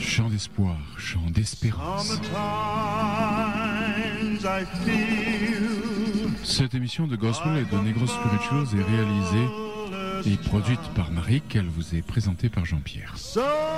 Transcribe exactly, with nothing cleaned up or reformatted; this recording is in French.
Chant d'espoir, chant d'espérance. Cette émission de Gospel et de Negro Spirituals est réalisée et produite par Marie, qu'elle vous est présentée par Jean-Pierre.